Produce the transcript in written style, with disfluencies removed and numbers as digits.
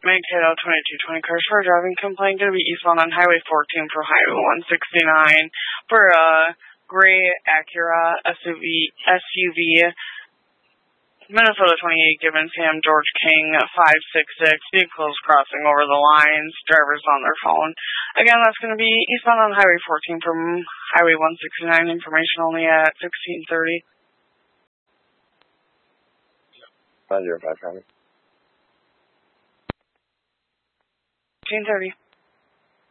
Mankato 2220 cars for a driving complaint. Going to be eastbound on Highway 14 for Highway 169 for a gray Acura SUV. Minnesota 28 given Sam George King 566. Vehicles crossing over the lines. Drivers on their phone. Again, that's going to be eastbound on Highway 14 from Highway 169. Information only at 1630. 505 traffic. 1630.